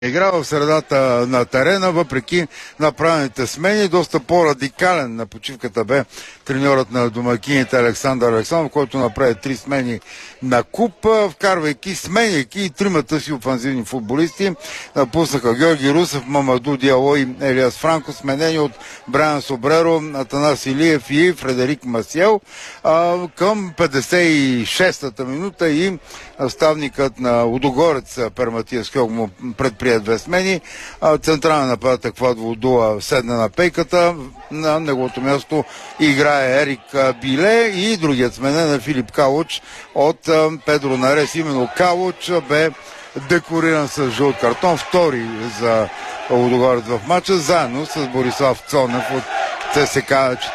Игра в средата на терена, въпреки направените смени. Доста по-радикален на почивката бе треньорът на домакините Александър Александров, който направи 3 смени на куп, сменяйки и тримата си офанзивни футболисти. Пуснаха Георги Русев, Мамаду Диало и Елиас Франко, сменени от Брайан Собреро, Атанас Илиев и Фредерик Масиел. Към 56-та минута и ставникът на Лудогорец Перматиас Хьог му предприе 2 смени. Централен нападател Квадводуа седна на пейката. На неговото място играе Ерик Биле и другият сменен е Филип Калуч от Педро Нарес. Именно Калуч бе декориран с жълт картон, втори за Лудогорец в матча, заедно с Борислав Цонев от ЦСКА